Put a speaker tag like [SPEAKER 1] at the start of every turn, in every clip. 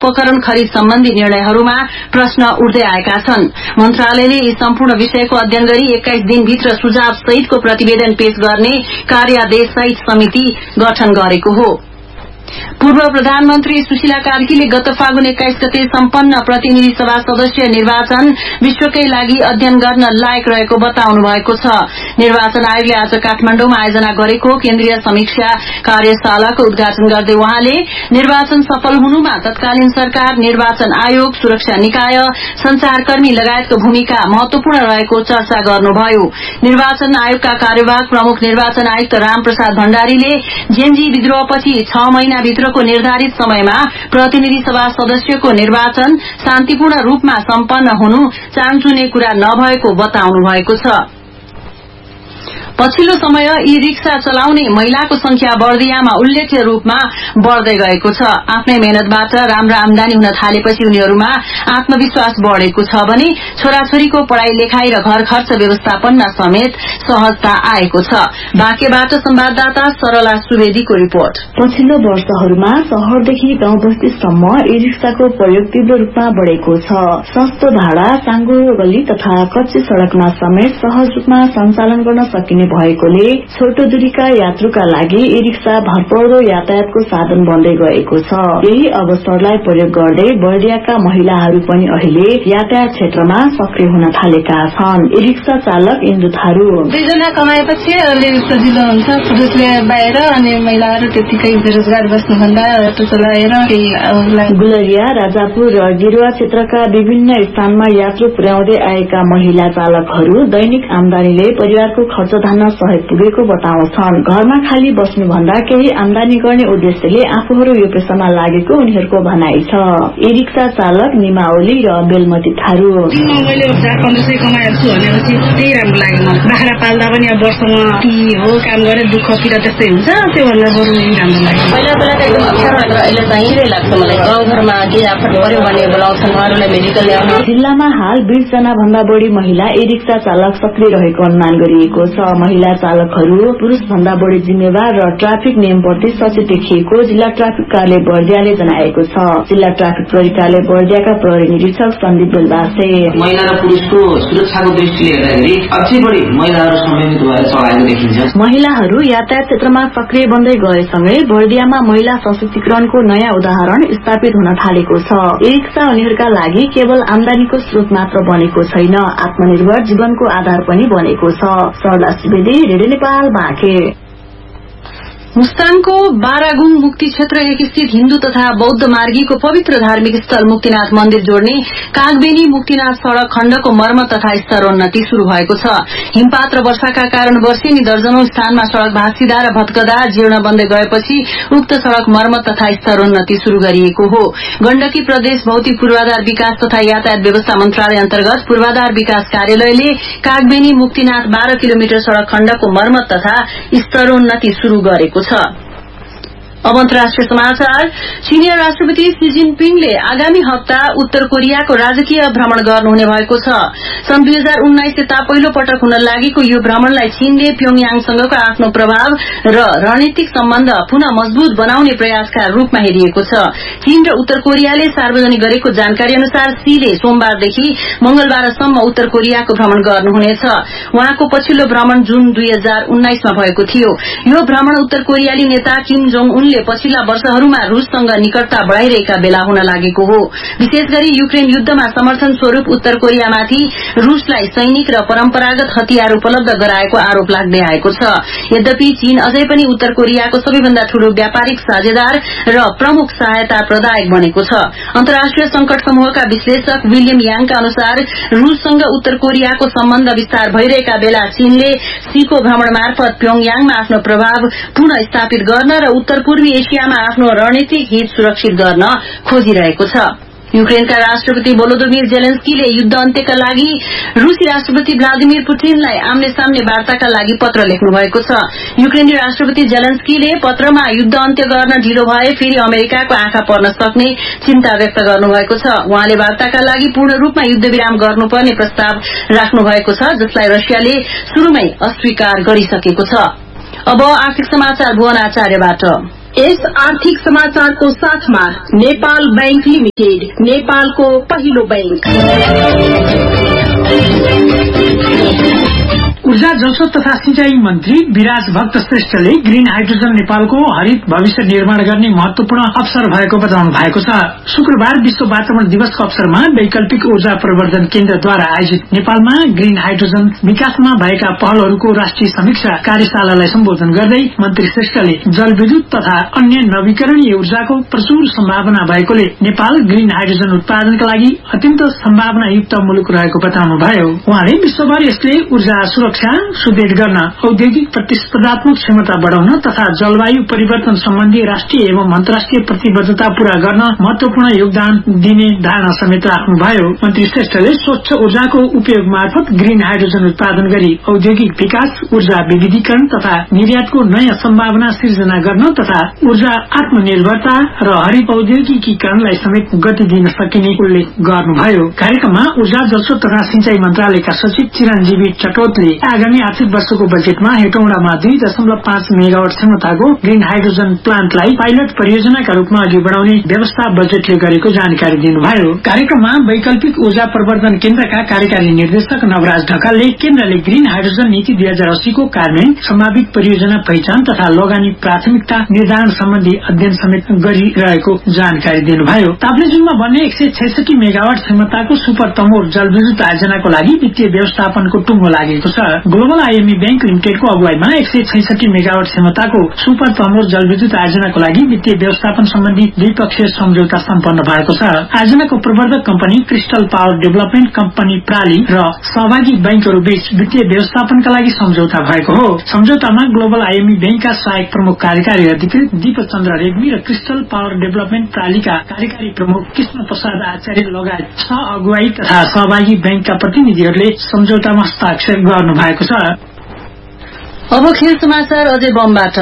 [SPEAKER 1] उपकरण खरिद सम्बन्धी निर्णयहरूमा प्रश्न उठ्दै आएका छन्। मन्त्रालयले यी सम्पूर्ण विषयको अध्ययन गरी 21 दिनभित्र सुझाव सहितको प्रतिवेदन पेश गर्ने कार्यादेश सहित समिति गठन गरेको हो। पूर्व प्रधानमन्त्री सुशीला कार्कीले गत फागुन 21 गते सम्पन्न प्रतिनिधि सभा सदस्य निर्वाचन विश्वकै लागि अध्ययन गर्न लायक रहेको बताउनु भएको छ। निर्वाचन आयोगले आज काठमाडौँमा आयोजना गरेको केन्द्रीय समीक्षा कार्यशालाको उद्घाटन गर्दै उहाँले निर्वाचन सफल हुनुमा तत्कालीन सरकार, निर्वाचन आयोग, सुरक्षा निकाय, संचारकर्मी लगायतको भूमिका महत्वपूर्ण रहेको चर्चा गर्नुभयो। निर्वाचन आयोगका कार्यवाहक प्रमुख निर्वाचन आयुक्त रामप्रसाद भण्डारीले जेएनजी विद्रोहपछि 6 महिना भित्रको निर्धारित समयमा प्रतिनिधि सभा सदस्यको निर्वाचन शान्तिपूर्ण रूपमा सम्पन्न हुनु चान्चुने कुरा नभएको बताउनु भएको छ। पछिल्लो समय ई रिक्सा चलाउने महिलाको संख्या बर्दियामा उल्लेख्य रूपमा बढ्दै गएको छ। आफ्नै मेहनतबाट राम्रो आमदानी हुन थालेपछि उनीहरूमा आत्मविश्वास बढ़ेको छ भने छोराछोरीको पढ़ाई लेखाई र घर खर्च व्यवस्थापनमा समेत सहजता आएको छ। बाँकेबाट संवाददाता सरला सुवेदीको रिपोर्ट।
[SPEAKER 2] पछिल्लो वर्षहरूमा शहरदेखि गाउँ बस्तीसम्म ई रिक्साको प्रयोग तीव्र रूपमा बढ़ेको छ। सस्तो भाडा, साङ्गो गल्ली तथा कच्ची सड़कमा समेत सहज रूपमा सञ्चालन गर्न सकिने भएकोले छोटो दूरीका यात्रुका लागि ई रिक्सा भरपर्दो यातायातको साधन बन्दै गएको छ। यही अवसरलाई प्रयोग गर्दै बर्दियाका महिलाहरू पनि अहिले यातायात क्षेत्रमा सक्रिय हुन थालेका छन्। ई रिक्सा चालक इन्दु थारू:
[SPEAKER 3] दुईजना कमाएपछि सजिलो हुन्छ। पुरुषले बाहिर अनि महिलाहरू त्यतिकै बेरोजगार बस्नुभन्दा अटो चलाएर
[SPEAKER 2] गुलरिया, राजापुर र गिरुवा क्षेत्रका विभिन्न स्थानमा यात्रु पुर्याउँदै आएका महिला चालकहरू दैनिक आमदानीले परिवारको खर्च धान्न सहयोग पुगेको बताउँछन्। घरमा खाली बस्नुभन्दा केही आमदानी गर्ने उद्देश्यले आफूहरू यो पेशामा लागेको उनीहरूको भनाइ छ। ई रिक्सा चालक निमाओली र बेलमती थारू:
[SPEAKER 3] मैले 1500 कमाएको छु भनेपछि त्यही राम्रो लाग्यो मलाई। बाख्रा पाल्दा पनि अब वर्षमा ती हो काम गरे दुःख पीडा त्यस्तै हुन्छ, त्योभन्दा बरु यही राम्रो लाग्यो।
[SPEAKER 4] पहिला त एकदम अप्ठ्यारो भनेर अहिले चाहिँदै लाग्छ मलाई। गाउँघरमा केही आफत पर्यो भने बोलाउँछन् उहाँहरूलाई मेडिकल ल्याउन।
[SPEAKER 2] जिल्लामा हाल 20 जना भन्दा बढ़ी महिला ई रिक्सा चालक सक्रिय रहेको अनुमान गरिएको छ। महिला चालकहरू पुरूष भन्दा बढ़ी जिम्मेवार र ट्राफिक नियमप्रति सचेत देखिएको जिल्ला ट्राफिक कार्यालय बर्दियाले जनाएको छ। जिल्ला ट्राफिक प्रहरी कार्यालय बर्दियाका प्रहरी निरीक्षक सन्दीप बेलबासे:
[SPEAKER 5] महिला र पुरुषको सुरक्षाको दृष्टिले हेर्दाखेरि अझै बढी महिलाहरू संयमित भएर चलाएको देखिन्छ।
[SPEAKER 2] महिलाहरू यातायात क्षेत्रमा सक्रिय बन्दै गएसँगै बर्दियामा महिला सशक्तिकरणको नयाँ उदाहरण स्थापित हुन थालेको छ। ई रिक्सा उनीहरूका लागि केवल आमदानीको स्रोत मात्र बनेको छैन, आत्मनिर्भर जीवनको आधार पनि बनेको छ। सरला सुवेदी, रेडियो नेपाल, बाँके।
[SPEAKER 1] मुस्ताङको बारागुङ मुक्ति क्षेत्र 1 स्थित हिन्दू तथा बौद्ध मार्गीको पवित्र धार्मिक स्थल मुक्तिनाथ मन्दिर जोड्ने कागबेनी मुक्तिनाथ सड़क खण्डको मर्मत तथा स्तरोन्नति शुरू भएको छ। हिमपात र वर्षाका कारण वर्षेनी दर्जनौं स्थानमा सड़क भाँसिदा र भत्कदा जीर्ण बन्दै गएपछि उक्त सड़क मर्मत तथा स्तरोन्नति शुरू गरिएको हो। गण्डकी प्रदेश भौतिक पूर्वाधार विकास तथा यातायात व्यवस्था मन्त्रालय अन्तर्गत पूर्वाधार विकास कार्यालयले कागबेनी मुक्तिनाथ 12 किलोमिटर सड़क खण्डको मर्मत तथा स्तरोन्नति शुरू गरेको छ। अब अन्तर्राष्ट्रिय समाचार। चीनिया राष्ट्रपति शी जिनपिङले आगामी हप्ता उत्तर कोरियाको राजकीय भ्रमण गर्नुहुने भएको छ। सन् 2019 यता पहिलो पटक हुन लागेको यो भ्रमणलाई चीनले प्योङयाङसँगको आफ्नो प्रभाव र रणनीतिक सम्बन्ध पुनः मजबूत बनाउने प्रयासका रूपमा हेरिएको छ। चीन र उत्तर कोरियाले सार्वजनिक गरेको जानकारी अनुसार शीले सोमबारदेखि मंगलबारसम्म उत्तर कोरियाको भ्रमण गर्नुहुनेछ। उहाँको पछिल्लो भ्रमण जुन 2019 मा भएको थियो। यो भ्रमण उत्तर कोरियाली नेता किम जोङ उनले पछिल्ला वर्षहरूमा रूससँग निकटता बढ़ाइरहेका बेला हुन लागेको हो। विशेष गरी युक्रेन युद्धमा समर्थन स्वरूप उत्तर कोरियामाथि रूसलाई सैनिक र परम्परागत हतियार उपलब्ध गराएको आरोप लाग्दै आएको छ। यद्यपि चीन अझै पनि उत्तर कोरियाको सबैभन्दा ठूलो व्यापारिक साझेदार र प्रमुख सहायता प्रदायक बनेको छ। अन्तर्राष्ट्रिय संकट समूहका विश्लेषक विलियम याङका अनुसार रूससँग उत्तर कोरियाको सम्बन्ध विस्तार भइरहेका बेला चीनले सीको भ्रमण मार्फत प्योङयाङमा आफ्नो प्रभाव पुनः स्थापित गर्न र उत्तर पूर्वी एशियामा आफ्नो रणनीतिक हित सुरक्षित गर्न खोजिरहेको छ। युक्रेनका राष्ट्रपति भोलोदिमिर जेलेन्स्कीले युद्ध अन्त्यका लागि रूसी राष्ट्रपति भ्लादिमिर पुटिनलाई आम्ने सामने वार्ताका लागि पत्र लेख्नु भएको छ। युक्रेनी राष्ट्रपति जेलेन्स्कीले पत्रमा युद्ध अन्त्य गर्न ढिलो भए फेरि अमेरिकाको आँखा पर्न सक्ने चिन्ता व्यक्त गर्नुभएको छ। उहाँले वार्ताका लागि पूर्ण रूपमा युद्ध विराम गर्नुपर्ने प्रस्ताव राख्नु भएको छ, जसलाई रसियाले शुरूमै अस्वीकार गरिसकेको छ। अब आर्थिक समाचार भुवन आचार्यबाट।
[SPEAKER 6] यस आर्थिक समाचारको साथमा नेपाल बैंक लिमिटेड, नेपालको पहिलो बैंक।
[SPEAKER 7] ऊर्जा जलस्रोत तथा सिंचाई मन्त्री विराज भक्त श्रेष्ठले ग्रीन हाइड्रोजन नेपालको हरित भविष्य निर्माण गर्ने महत्वपूर्ण अवसर भएको बताउनु भएको छ। शुक्रबार विश्व वातावरण दिवसको अवसरमा वैकल्पिक ऊर्जा प्रवर्धन केन्द्रद्वारा आयोजित नेपालमा ग्रीन हाइड्रोजन विकासमा भएका पहलहरूको राष्ट्रिय समीक्षा कार्यशालालाई सम्बोधन गर्दै मन्त्री श्रेष्ठले जलविद्युत तथा अन्य नवीकरणीय ऊर्जाको प्रचुर सम्भावना भएकोले नेपाल ग्रीन हाइड्रोजन उत्पादनका लागि अत्यन्त सम्भावनायुक्त मुलुक रहेको बताउनुभयो। उहाँले विश्वभर यसले ऊर्जा सुरक्षा सुदृढ गर्न, औद्योगिक प्रतिस्पर्धात्मक क्षमता बढ़ाउन तथा जलवायु परिवर्तन सम्बन्धी राष्ट्रिय एवं अन्तर्राष्ट्रिय प्रतिबद्धता पूरा गर्न महत्वपूर्ण योगदान दिने धारणा समेत राख्नुभयो। मन्त्री श्रेष्ठले स्वच्छ ऊर्जाको उपयोग मार्फत ग्रीन हाइड्रोजन उत्पादन गरी औद्योगिक विकास, ऊर्जा विविधीकरण तथा निर्यातको नयाँ सम्भावना सिर्जना गर्न तथा ऊर्जा आत्मनिर्भरता र हरित औद्योगिकीकरणलाई समेत गति दिन सकिने उल्लेख गर्नुभयो। कार्यक्रममा ऊर्जा जलस्रोत तथा सिंचाई मन्त्रालयका सचिव चिरञ्जीवी चटोतले आगामी आर्थिक वर्षको बजेटमा हेटौँडामा 2.5 मेगावाट क्षमताको ग्रीन हाइड्रोजन प्लान्टलाई पाइलट परियोजनाका रूपमा अघि बढ़ाउने व्यवस्था बजेटले गरेको जानकारी दिनुभयो। कार्यक्रममा वैकल्पिक ऊर्जा प्रवर्धन केन्द्रका कार्यकारी निर्देशक नवराज ढकालले केन्द्रले ग्रीन हाइड्रोजन नीति 2080 को कार्यान्वयन, सम्भावित परियोजना पहिचान तथा लगानी प्राथमिकता निर्धारण सम्बन्धी अध्ययन समेत गरिरहेको जानकारी दिनुभयो। ताप्लेजुङमा बन्ने 166 मेगावाट क्षमताको सुपर तमोर जलविद्युत आयोजनाको लागि वित्तीय व्यवस्थापनको टुङ्गो लागेको छ। ग्लोबल आईएमई बैंक लिमिटेडको अगुवाईमा 166 मेगावाट क्षमताको सुपर तमोर जलविद्युत आयोजनाको लागि वित्तीय व्यवस्थापन सम्बन्धी द्विपक्षीय सम्झौता सम्पन्न भएको छ। आयोजनाको प्रवर्धक company crystal power development company प्राली र सहभागी बैंकहरू बीच वित्तीय व्यवस्थापनका लागि सम्झौता भएको हो। सम्झौतामा ग्लोबल आईएमई बैंकका सहायक प्रमुख कार्यकारी अधिकृत दीपचन्द्र रेग्मी र क्रिस्टल पावर डेभलपमेन्ट प्रालीका कार्यकारी प्रमुख कृष्ण प्रसाद आचार्य लगायत अगुवाई तथा सहभागी बैंकका प्रतिनिधिहरूले सम्झौतामा हस्ताक्षर गर्नु भएको छ।
[SPEAKER 1] अब खेल समाचार अझै बमबाट।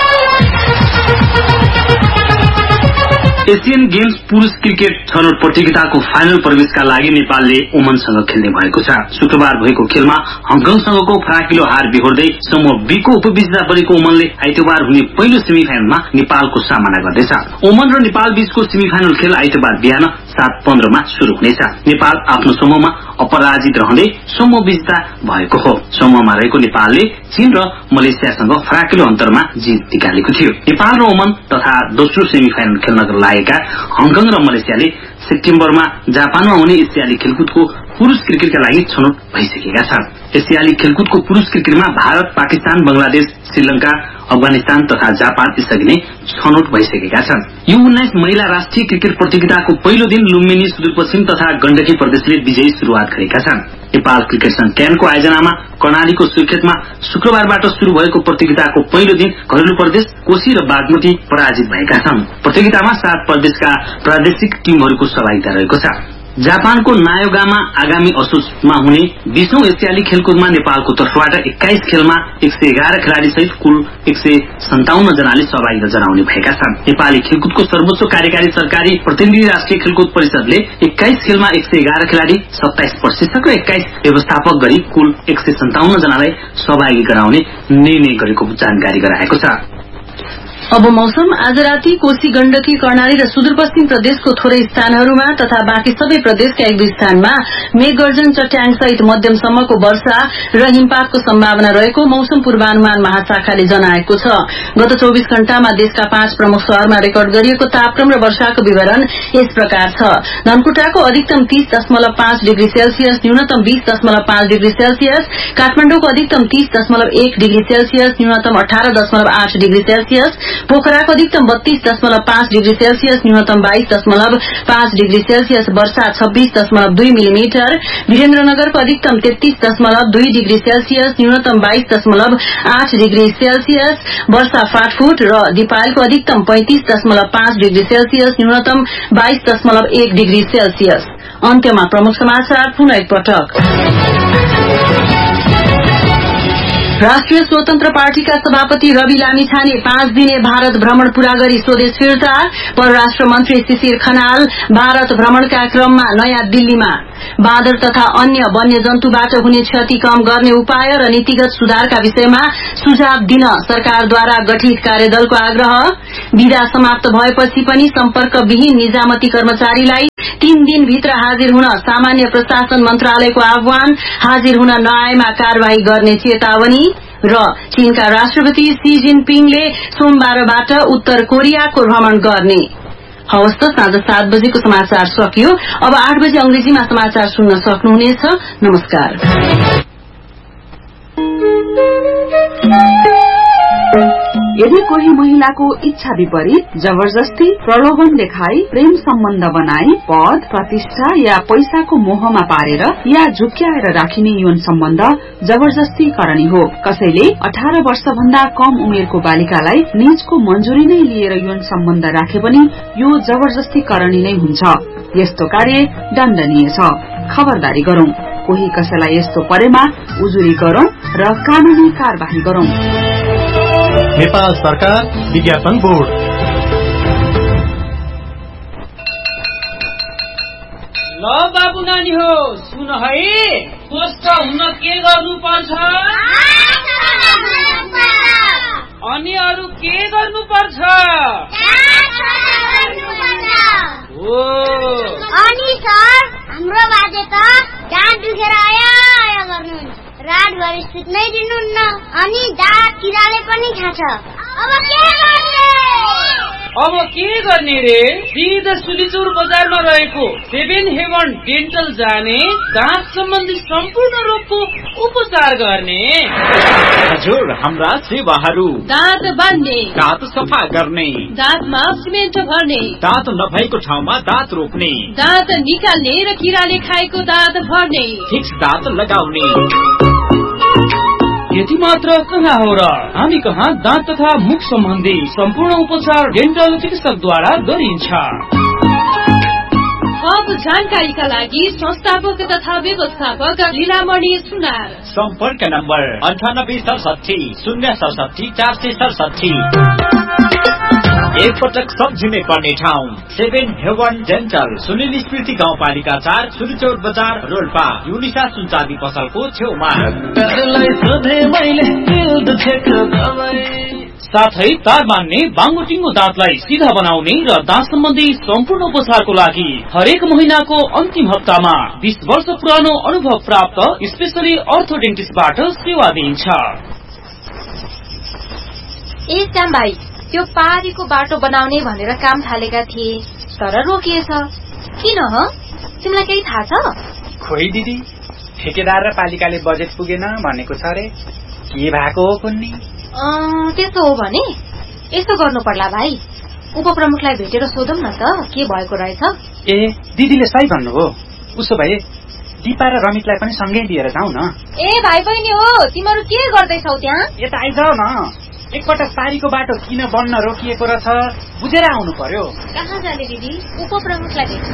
[SPEAKER 8] एशियन गेम्स पुरुष क्रिकेट छनौट प्रतियोगिताको फाइनल प्रवेशका लागि नेपालले ओमनसँग खेल्ने भएको छ। शुक्रबार भएको खेलमा हङकङसँगको फराकिलो हार बिहोर्दै समूह बी को उपविजेता बनेको ओमनले आइतबार हुने पहिलो सेमिफाइनलमा नेपालको सामना गर्दैछ। ओमन र नेपाल बीचको सेमिफाइनल खेल आइतबार बिहान 7:15 मा शुरू हुनेछ। नेपाल आफ्नो समूहमा अपराजित रहँदै समूह विजेता भएको हो। समूहमा रहेको नेपालले चीन र मलेसियासँग फराकिलो अन्तरमा जित निकालेको थियो। नेपाल र ओमन तथा दोस्रो सेमिफाइनल खेल्नका लागेका हङकङ र मलेसियाले सेप्टेम्बरमा जापानमा हुने एसियाली खेलकुदको पुरुष क्रिकेटका लागि छनौट भइसकेका छन्। एसियाली खेलकुदको पुरुष क्रिकेटमा भारत, पाकिस्तान, बंगलादेश, श्रीलंका, अफगानिस्तान तथा जापान यसअघि नै छनौट भइसकेका छन्। U19 महिला राष्ट्रिय क्रिकेट प्रतियोगिताको पहिलो दिन लुम्बिनी, सुदूरपश्चिम तथा गण्डकी प्रदेशले विजयी शुरूआत गरेका छन्। नेपाल क्रिकेट संघ क्यानको आयोजनामा कर्णालीको सुर्खेतमा शुक्रबारबाट शुरू भएको प्रतियोगिताको पहिलो दिन घरेलु प्रदेश कोशी र बागमती पराजित भएका छन्। प्रतियोगितामा 7 प्रदेशका प्रादेशिक टिमहरूको सहभागिता रहेको छ। जापानको नायोगामा आगामी असोजमा हुने 20औं एसियाली खेलकुदमा नेपालको तर्फबाट 21 खेलमा 111 खेलाड़ी सहित कुल 157 जनाले सहभागिता जनाउने भएका छन्। नेपाली खेलकुदको सर्वोच्च कार्यकारी सरकारी प्रतिनिधि राष्ट्रिय खेलकुद परिषदले 21 खेलमा 111 खेलाड़ी, 27 प्रशिक्षक र 21 व्यवस्थापक गरी कुल 157 जनालाई सहभागी गराउने निर्णय गरेको जानकारी गराएको छ।
[SPEAKER 1] अब मौसम। आज राति कोशी, गण्डकी, कर्णाली र सुदूरपश्चिम प्रदेशको थोरै स्थानहरूमा तथा बाँकी सबै प्रदेशका एक दुई स्थानमा मेघगर्जन, चट्याङ सहित मध्यमसम्मको वर्षा र हिमपातको सम्भावना रहेको मौसम पूर्वानुमान महाशाखाले जनाएको छ। गत 24 घण्टामा देशका 5 प्रमुख शहरमा रेकर्ड गरिएको तापक्रम र वर्षाको विवरण यस प्रकार छ। धनकुटाको अधिकतम 30.5 डिग्री सेल्सियस, न्यूनतम 20.5 डिग्री सेल्सियस, काठमाडौँको अधिकतम 30.1 डिग्री सेल्सियस, न्यूनतम 18.8 डिग्री सेल्सियस, पोखराको अधिकतम 32.5 डिग्री सेल्सियस, न्यूनतम 22.5 डिग्री सेल्सियस, वर्षा 26.2 मिलिमिटर, वीरेन्द्रनगरको अधिकतम 33.2 डिग्री सेल्सियस, न्यूनतम 22.8 डिग्री सेल्सियस, वर्षा फाटफुट र दिपायलको अधिकतम 35.5 डिग्री सेल्सियस, न्यूनतम 22.1 डिग्री सेल्सियस। अन्त्यमा प्रमुख समाचार पुनः एकपटक। राष्ट्रिय स्वतन्त्र पार्टीका सभापति रवि लामिछाने 5 दिने भारत भ्रमण पूरा गरी स्वदेश फिर्ता। परराष्ट्र मन्त्री शिशिर खनाल भारत भ्रमणका क्रममा नयाँ दिल्लीमा बाँदर तथा अन्य वन्यजन्तुबाट हुने क्षति कम गर्ने उपाय र नीतिगत सुधारका विषयमा सुझाव दिन सरकारद्वारा गठित कार्यदलको आग्रह। विदा समाप्त भएपछि पनि सम्पर्कविहीन निजामती कर्मचारीलाई 3 दिनभित्र हाजिर हुन सामान्य प्रशासन मन्त्रालयको आह्वान। हाजिर हुन नआएमा कार्यवाही गर्ने चेतावनी। र चीनका राष्ट्रपति सी जिनपिङले सोमबारबाट उत्तर कोरियाको भ्रमण गर्ने। हवस् त साँझ 7 बजेको समाचार सकियो। अब 8 बजे अंग्रेजीमा समाचार सुन्न सक्नुहुनेछ। नमस्कार।
[SPEAKER 9] यदि कोही महिलाको इच्छा विपरीत जबरजस्ती प्रलोभन देखाई प्रेम सम्बन्ध बनाई पद प्रतिष्ठा या पैसाको मोहमा पारेर या झुक्क्याएर राखिने यौन सम्बन्ध जबरजस्ती करणी हो। कसैले 18 वर्ष भन्दा कम उमेरको बालिकालाई निजको मंजूरी नै लिएर यौन सम्बन्ध राखे पनि यो जबरजस्ती करणी नै हुन्छ। यस्तो कार्य दण्डनीय छ। खबरदारी गरौं। कोही कसैलाई यस्तो परेमा उजुरी गरौं र कानूनी कार्यवाही गरौं।
[SPEAKER 10] नेपाल सरकार विज्ञापन बोर्ड।
[SPEAKER 11] ल बाबु नानी हो सुन है, स्वस्थ हुन के गर्नुपर्छ अनि अरू के गर्नुपर्छ? हो
[SPEAKER 12] अनि सर हाम्रो बाजे त दाँत दुखेर आया गर्नुहुन्छ, रातभरि सुत्नै दिनुहुन्न अनि दाँत किराले पनि खान्छ।
[SPEAKER 11] अब के गर्ने रे? सिधा सुलिचुर बजारमा रहेको 7 हेवन डेन्टल जाने, दाँत सम्बन्धी सम्पूर्ण रोगको उपचार गर्ने।
[SPEAKER 13] हजुर, हाम्रा सेवाहरू
[SPEAKER 14] दाँत बान्ने,
[SPEAKER 13] दाँत सफा गर्ने,
[SPEAKER 14] दाँतमा सिमेन्ट भर्ने,
[SPEAKER 13] दाँत नभएको ठाउँमा दाँत रोप्ने,
[SPEAKER 14] दाँत निकाल्ने र किराले खाएको दाँत भर्ने,
[SPEAKER 13] फिक्स दाँत लगाउने।
[SPEAKER 11] यति मात्र कहाँ हो र? हामी कहाँ दाँत तथा मुख सम्बन्धी सम्पूर्ण उपचार डेन्टल चिकित्सकद्वारा गरिन्छ।
[SPEAKER 14] थप जानकारीका लागि संस्थापक तथा व्यवस्थापक लीलामणि सुनार।
[SPEAKER 13] सम्पर्क नम्बर 9867 067 467। एकपटक सम्झिनै पर्ने ठाउँ 7 हेवन डेन्टल, सुनिल स्मृति गाउँपालिका 4, सुलिचौर बजार, रोल्पा, युनिसा सुनचाँदी पसलको छेउमा।
[SPEAKER 11] साथै तार मान्ने बाङ्गोटिङ्गो दाँतलाई सिधा बनाउने र दाँत सम्बन्धी सम्पूर्ण उपचारको लागि हरेक महिनाको अन्तिम हप्तामा 20 वर्ष पुरानो अनुभव प्राप्त स्पेशली अर्थोडेन्टिस्टबाट सेवा दिइन्छ।
[SPEAKER 15] ए श्याम भाइ, त्यो पारीको बाटो बनाउने भनेर काम थालेका थिए तर रोकिएछ। किन हो? तिमीलाई केही थाहा छ?
[SPEAKER 16] खोइ दिदी, ठेकेदार र पालिकाले बजेट पुगेन भनेको छ रे। के भएको हो कुन्नी?
[SPEAKER 15] त्यस्तो हो भने यसो गर्नु पर्ला भाइ, उपप्रमुखलाई भेटेर सोधौं न त के भएको रहेछ।
[SPEAKER 16] ए दिदीले सही भन्नुभयो। उसो भए दिपा र रमितलाई पनि सँगै लिएर जाउँ न।
[SPEAKER 15] ए भाइ बहिनी हो, तिमीहरू के गर्दैछौ त्यहाँ?
[SPEAKER 16] यता आइजाऊ न। एकपटक पारीको बाटो किन बन्न रोकिएको रहेछ बुझेर आउनु पर्यो।
[SPEAKER 15] कहाँ जाने दिदी? उपप्रमुखलाई भेट्न।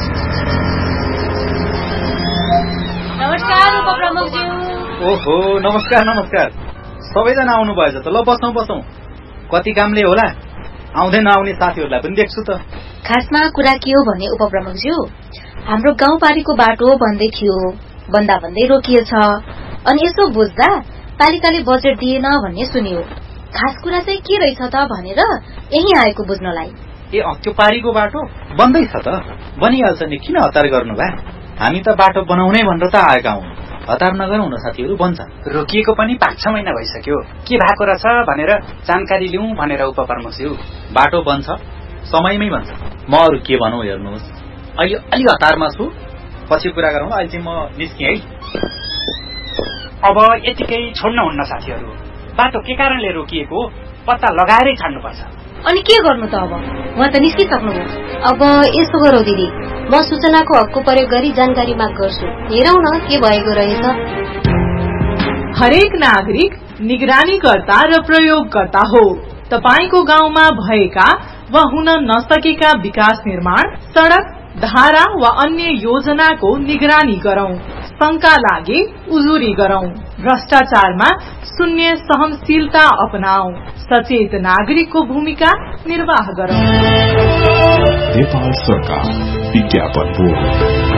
[SPEAKER 15] नमस्कार उपप्रमुखज्यू।
[SPEAKER 16] ओहो, नमस्कार नमस्कार। सबैजना आउनु भएछ त। ल बसौँ बसौँ। कति कामले होला, आउँदै नआउने साथीहरूलाई पनि देख्छु त।
[SPEAKER 15] खासमा कुरा के हो भने उपप्रमुखज्यू, हाम्रो गाउँपारीको बाटो बन्दै थियो, बन्दा भन्दै रोकिएछ। अनि यसो बुझ्दा पालिकाले बजेट दिएन भन्ने सुनियो। खास कुरा चाहिँ के रहेछ त भनेर यही आएको बुझ्नलाई।
[SPEAKER 16] ए त्यो पारीको बाटो बन्दैछ त। बनिहाल्छ नि, किन हतार गर्नु भए? हामी त बाटो बनाउनै भनेर त आएका हौं। हतार नगरौँ न साथीहरू, बन्छ। रोकिएको पनि 5-6 महिना भइसक्यो। के भएको रहेछ भनेर जानकारी लिउँ भनेर उपप्रमुखज्यू। बाटो बन्छ, समयमै बन्छ। म अरू के भनौँ हेर्नुहोस्, अहिले अलि हतारमा छु, पछि कुरा गरौँ। अहिले चाहिँ म निस्केँ है। अब यतिकै छोड्न हुन्न साथीहरू। बाटो के कारणले रोकिएको पत्ता लगाएरै छाड्नुपर्छ।
[SPEAKER 15] अनि के गर्नु त? अब उहाँ त निस्किसक्नुभयो।
[SPEAKER 17] अब यसो गरौँ दिदी, म सूचनाको हकको प्रयोग गरी जानकारी माग गर्छु। हेरौँ न के भएको रहेछ।
[SPEAKER 18] हरेक नागरिक निगरानीकर्ता र प्रयोगकर्ता हो। तपाईको गाउँमा भएका वा हुन नसकेका विकास निर्माण, सड़क, धारा वा अन्य योजनाको निगरानी गरौं। शंका लागे उजुरी गरौं, भ्रष्टाचारमा शून्य सहनशीलता अपनाऊ, सचेत नागरिकको भूमिका निर्वाह गरौं।
[SPEAKER 19] नेपाल सरकार विज्ञापन बोर्ड।